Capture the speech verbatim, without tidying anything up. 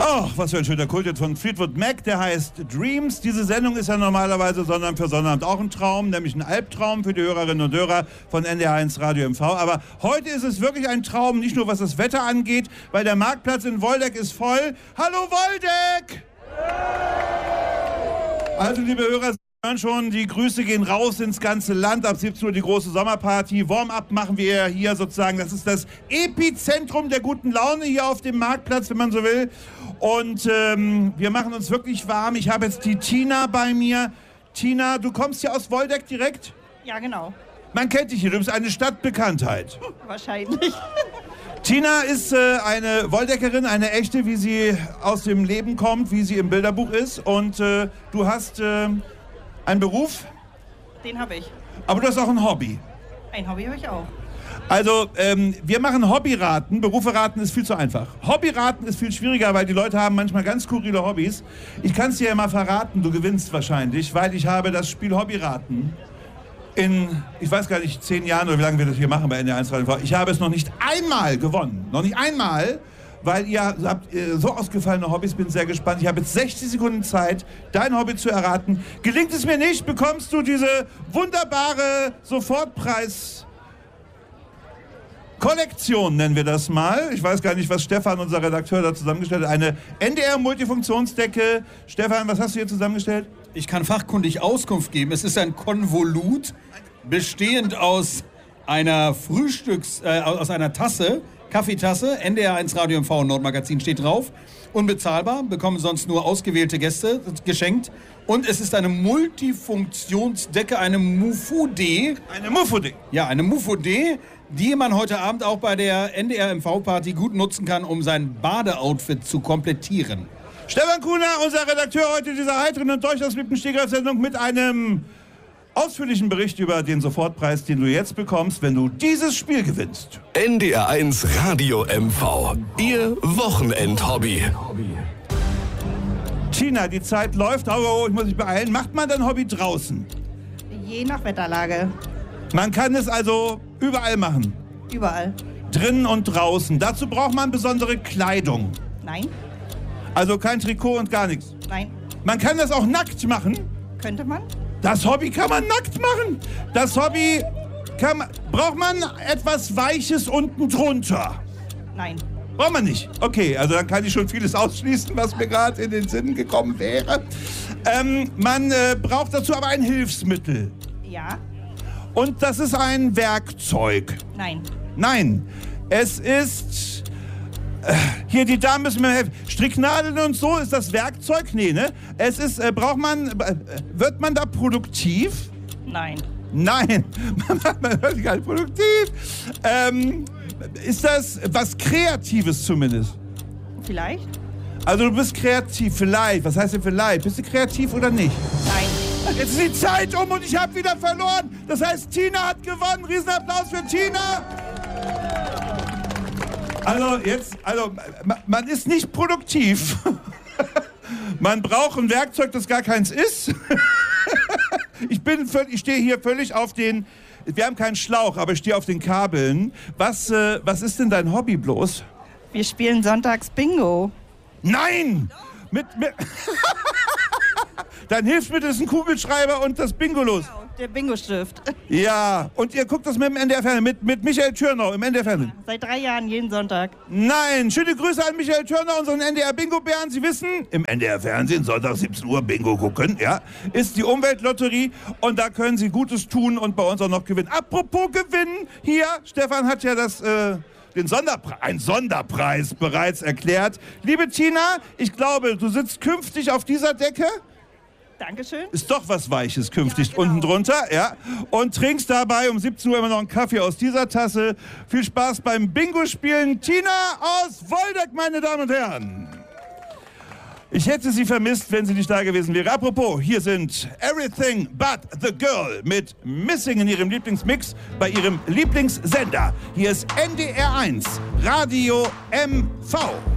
Oh, was für ein schöner Kult von Fleetwood Mac, der heißt Dreams. Diese Sendung ist ja normalerweise Sonnabend für Sonnabend auch ein Traum, nämlich ein Albtraum für die Hörerinnen und Hörer von N D R eins Radio M V. Aber heute ist es wirklich ein Traum, nicht nur was das Wetter angeht, weil der Marktplatz in Woldeck ist voll. Hallo Woldeck! Also, liebe Hörer, Sie hören schon, die Grüße gehen raus ins ganze Land. Ab siebzehn Uhr die große Sommerparty. Warm-up machen wir hier sozusagen. Das ist das Epizentrum der guten Laune hier auf dem Marktplatz, wenn man so will. Und ähm, wir machen uns wirklich warm. Ich habe jetzt die Tina bei mir. Tina, du kommst hier aus Woldeck direkt? Ja, genau. Man kennt dich hier, du bist eine Stadtbekanntheit. Wahrscheinlich. Tina ist äh, eine Woldeckerin, eine echte, wie sie aus dem Leben kommt, wie sie im Bilderbuch ist. Und äh, du hast äh, einen Beruf? Den habe ich. Aber du hast auch ein Hobby. Ein Hobby habe ich auch. Also, ähm, wir machen Hobbyraten. Berufe raten ist viel zu einfach. Hobbyraten ist viel schwieriger, weil die Leute haben manchmal ganz skurrile Hobbys. Ich kann es dir ja mal verraten, du gewinnst wahrscheinlich, weil ich habe das Spiel Hobbyraten in, ich weiß gar nicht, zehn Jahren oder wie lange wir das hier machen bei N D R eins Radio. Ich habe es noch nicht einmal gewonnen. Noch nicht einmal, weil ihr habt äh, so ausgefallene Hobbys. Bin sehr gespannt. Ich habe jetzt sechzig Sekunden Zeit, dein Hobby zu erraten. Gelingt es mir nicht, bekommst du diese wunderbare Sofortpreis- Kollektion nennen wir das mal. Ich weiß gar nicht, was Stefan, unser Redakteur, da zusammengestellt hat. Eine N D R-Multifunktionsdecke. Stefan, was hast du hier zusammengestellt? Ich kann fachkundig Auskunft geben. Es ist ein Konvolut, bestehend aus einer Frühstücks... Äh, aus einer Tasse, Kaffeetasse, N D R eins Radio M V und Nordmagazin steht drauf. Unbezahlbar, bekommen sonst nur ausgewählte Gäste geschenkt. Und es ist eine Multifunktionsdecke, eine Mufo-D. Eine Mufo-D? Ja, eine Mufo-D, die man heute Abend auch bei der N D R M V-Party gut nutzen kann, um sein Badeoutfit zu komplettieren. Stefan Kuhner, unser Redakteur heute dieser heiteren und durchausliebten Stegreif-Sendung mit einem ausführlichen Bericht über den Sofortpreis, den du jetzt bekommst, wenn du dieses Spiel gewinnst. N D R eins Radio M V, Ihr Wochenendhobby. Tina, die Zeit läuft, aber ich muss mich beeilen. Macht man dein Hobby draußen? Je nach Wetterlage. Man kann es also überall machen? Überall. Drinnen und draußen. Dazu braucht man besondere Kleidung? Nein. Also kein Trikot und gar nichts? Nein. Man kann das auch nackt machen? Könnte man? Das Hobby kann man nackt machen. Das Hobby kann man... Braucht man etwas Weiches unten drunter? Nein. Braucht man nicht. Okay, also dann kann ich schon vieles ausschließen, was mir gerade in den Sinn gekommen wäre. Ähm, man äh, braucht dazu aber ein Hilfsmittel. Ja. Und das ist ein Werkzeug. Nein. Nein, es ist... Äh, hier, die Damen müssen mir helfen. Stricknadeln und so, ist das Werkzeug? Nee, ne? Es ist, äh, braucht man... Äh, wird man da produktiv? Nein. Nein, man wird gar nicht produktiv. Ähm, ist das was Kreatives zumindest? Vielleicht? Also du bist kreativ, vielleicht. Was heißt denn vielleicht? Bist du kreativ oder nicht? Nein. Jetzt ist die Zeit um und ich habe wieder verloren. Das heißt, Tina hat gewonnen. Riesenapplaus für Tina. Also jetzt, also man ist nicht produktiv. Man braucht ein Werkzeug, das gar keins ist. Ich bin völlig, ich stehe hier völlig auf den, wir haben keinen Schlauch, aber ich stehe auf den Kabeln. Was, äh, was ist denn dein Hobby bloß? Wir spielen sonntags Bingo. Nein! Mit, mit Dein Hilfsmittel ist ein Kugelschreiber und das Bingo los. Genau, der Bingo-Stift. Ja, und ihr guckt das mit dem N D R-Fernsehen, mit, mit Michael Thürner im N D R-Fernsehen. Seit drei Jahren jeden Sonntag. Nein, schöne Grüße an Michael Thürner, unseren N D R-Bingo-Bären. Sie wissen, im N D R-Fernsehen, Sonntag siebzehn Uhr Bingo gucken, ja, ist die Umweltlotterie und da können Sie Gutes tun und bei uns auch noch gewinnen. Apropos gewinnen, hier, Stefan hat ja das... Äh, den Sonderpreis, ein Sonderpreis bereits erklärt. Liebe Tina, ich glaube, du sitzt künftig auf dieser Decke. Dankeschön. Ist doch was Weiches künftig, ja, genau. Unten drunter, ja. Und trinkst dabei um siebzehn Uhr immer noch einen Kaffee aus dieser Tasse. Viel Spaß beim Bingo-Spielen. Tina aus Woldeck, meine Damen und Herren. Ich hätte sie vermisst, wenn sie nicht da gewesen wäre. Apropos, hier sind Everything But The Girl mit Missing in ihrem Lieblingsmix bei ihrem Lieblingssender. Hier ist N D R eins Radio M V.